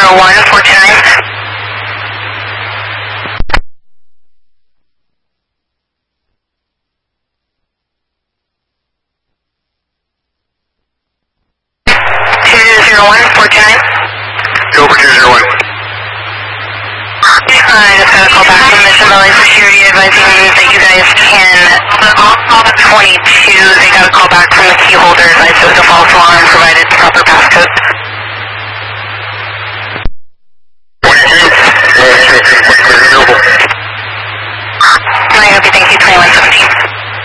201-429. Go for 201. I just got a call back from Mission Valley Security advising that you guys can 22. They got a call back from the key holder advised it was a false alarm, provided proper pass